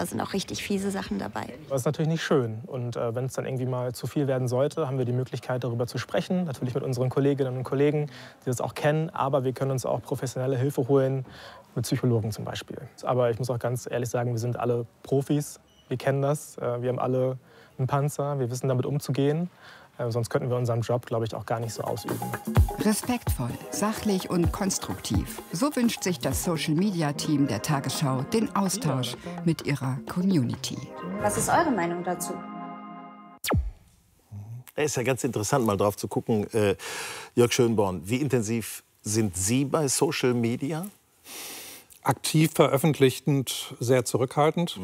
da sind auch richtig fiese Sachen dabei. Das ist natürlich nicht schön. Und wenn es dann irgendwie mal zu viel werden sollte, haben wir die Möglichkeit, darüber zu sprechen. Natürlich mit unseren Kolleginnen und Kollegen, die das auch kennen. Aber wir können uns auch professionelle Hilfe holen, mit Psychologen zum Beispiel. Aber ich muss auch ganz ehrlich sagen, wir sind alle Profis. Wir kennen das. Wir haben alle einen Panzer. Wir wissen, damit umzugehen. Sonst könnten wir unseren Job, glaube ich, auch gar nicht so ausüben. Respektvoll, sachlich und konstruktiv. So wünscht sich das Social-Media-Team der Tagesschau den Austausch mit ihrer Community. Was ist eure Meinung dazu? Es ist ja ganz interessant, mal drauf zu gucken. Jörg Schönborn, wie intensiv sind Sie bei Social Media? Aktiv veröffentlichend, sehr zurückhaltend.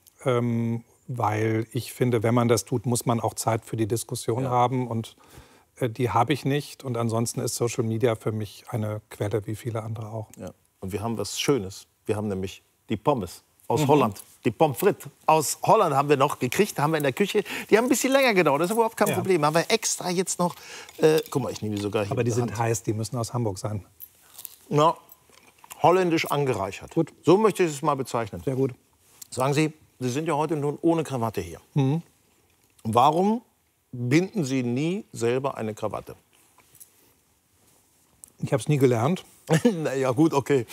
Weil ich finde, wenn man das tut, muss man auch Zeit für die Diskussion haben. Und die habe ich nicht. Und ansonsten ist Social Media für mich eine Quelle, wie viele andere auch. Ja. Und wir haben was Schönes. Wir haben nämlich die Pommes aus Holland. Die Pommes frites aus Holland haben wir noch gekriegt, haben wir in der Küche. Die haben ein bisschen länger gedauert, das ist überhaupt kein Problem. Haben wir extra jetzt noch, guck mal, ich nehme die sogar hier. Aber die sind heiß, die müssen aus Hamburg sein. Na, holländisch angereichert. Gut. So möchte ich es mal bezeichnen. Sehr gut. Sagen Sie, Sie sind ja heute nun ohne Krawatte hier. Warum binden Sie nie selber eine Krawatte? Ich habe es nie gelernt. Na ja, gut, okay.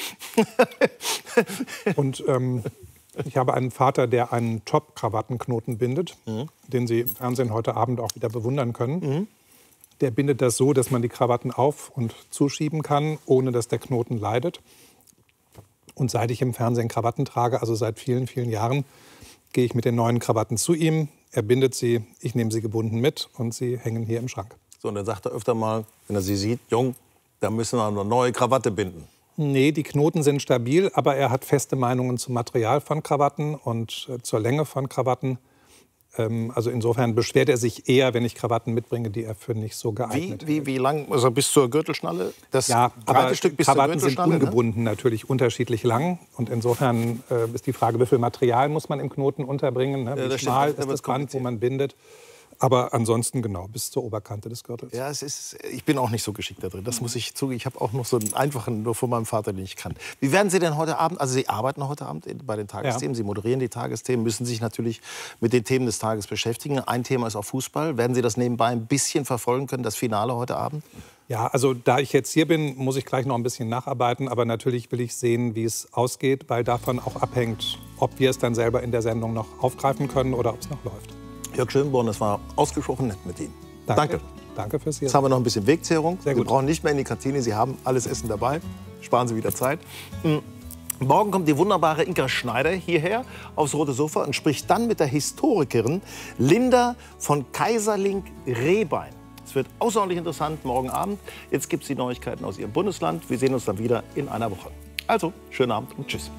Und ich habe einen Vater, der einen Top-Krawattenknoten bindet, den Sie im Fernsehen heute Abend auch wieder bewundern können. Der bindet das so, dass man die Krawatten auf- und zuschieben kann, ohne dass der Knoten leidet. Und seit ich im Fernsehen Krawatten trage, also seit vielen, vielen Jahren, gehe ich mit den neuen Krawatten zu ihm. Er bindet sie, ich nehme sie gebunden mit und sie hängen hier im Schrank. So, und dann sagt er öfter mal, wenn er sie sieht, Jung, da müssen wir eine neue Krawatte binden. Nee, die Knoten sind stabil, aber er hat feste Meinungen zum Material von Krawatten und zur Länge von Krawatten. Also insofern beschwert er sich eher, wenn ich Krawatten mitbringe, die er für nicht so geeignet hält. Wie lang? Also bis zur Gürtelschnalle? Das ja, breite Stück bis Krawatten zur Gürtelschnalle, sind ungebunden natürlich unterschiedlich lang. Und insofern ist die Frage, wie viel Material muss man im Knoten unterbringen? Ne? Wie schmal ist das Band, wo man bindet? Aber ansonsten genau, bis zur Oberkante des Gürtels. Ja, ich bin auch nicht so geschickt da drin, das muss ich zugeben. Ich habe auch noch so einen einfachen, nur von meinem Vater, den ich kann. Wie werden Sie denn heute Abend, also Sie arbeiten heute Abend bei den Tagesthemen, Sie moderieren die Tagesthemen, müssen sich natürlich mit den Themen des Tages beschäftigen. Ein Thema ist auch Fußball. Werden Sie das nebenbei ein bisschen verfolgen können, das Finale heute Abend? Ja, also da ich jetzt hier bin, muss ich gleich noch ein bisschen nacharbeiten. Aber natürlich will ich sehen, wie es ausgeht, weil davon auch abhängt, ob wir es dann selber in der Sendung noch aufgreifen können oder ob es noch läuft. Jörg Schönborn, das war ausgesprochen nett mit Ihnen. Danke. Danke fürs Hier. Jetzt haben wir noch ein bisschen Wegzehrung. Sehr gut. Wir brauchen nicht mehr in die Kantine. Sie haben alles Essen dabei. Sparen Sie wieder Zeit. Morgen kommt die wunderbare Inka Schneider hierher aufs rote Sofa und spricht dann mit der Historikerin Linda von Kaiserlink-Rehbein. Es wird außerordentlich interessant morgen Abend. Jetzt gibt es die Neuigkeiten aus Ihrem Bundesland. Wir sehen uns dann wieder in einer Woche. Also, schönen Abend und tschüss.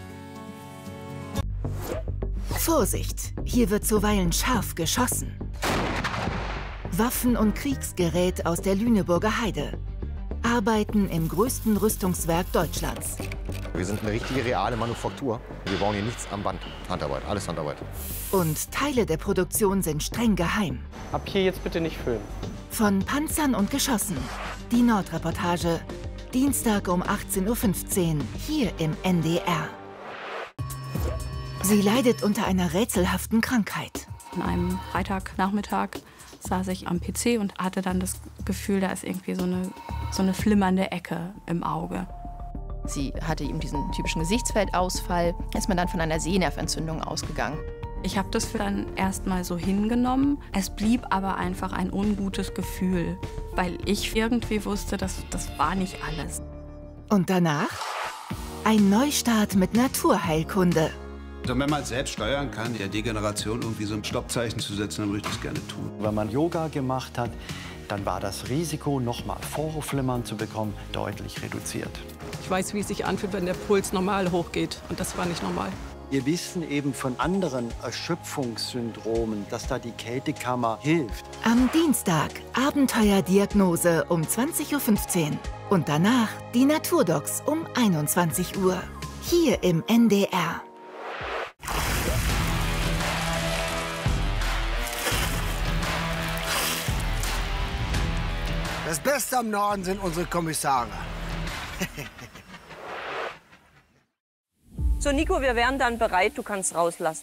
Vorsicht, hier wird zuweilen scharf geschossen. Waffen und Kriegsgerät aus der Lüneburger Heide. Arbeiten im größten Rüstungswerk Deutschlands. Wir sind eine richtige, reale Manufaktur. Wir bauen hier nichts am Band. Handarbeit, alles Handarbeit. Und Teile der Produktion sind streng geheim. Ab hier jetzt bitte nicht filmen. Von Panzern und Geschossen. Die Nordreportage. Dienstag um 18:15 Uhr hier im NDR. Sie leidet unter einer rätselhaften Krankheit. An einem Freitagnachmittag saß ich am PC und hatte dann das Gefühl, da ist irgendwie so eine flimmernde Ecke im Auge. Sie hatte eben diesen typischen Gesichtsfeldausfall. Ist man dann von einer Sehnerventzündung ausgegangen. Ich habe das dann erstmal so hingenommen. Es blieb aber einfach ein ungutes Gefühl, weil ich irgendwie wusste, das war nicht alles. Und danach ein Neustart mit Naturheilkunde. Also wenn man es selbst steuern kann, der Degeneration irgendwie so ein Stoppzeichen zu setzen, dann würde ich das gerne tun. Wenn man Yoga gemacht hat, dann war das Risiko, nochmal Vorhofflimmern zu bekommen, deutlich reduziert. Ich weiß, wie es sich anfühlt, wenn der Puls normal hochgeht. Und das war nicht normal. Wir wissen eben von anderen Erschöpfungssyndromen, dass da die Kältekammer hilft. Am Dienstag Abenteuerdiagnose um 20:15 Uhr. Und danach die Naturdocs um 21 Uhr. Hier im NDR. Das Beste am Norden sind unsere Kommissare. So, Nico, wir wären dann bereit. Du kannst rauslassen.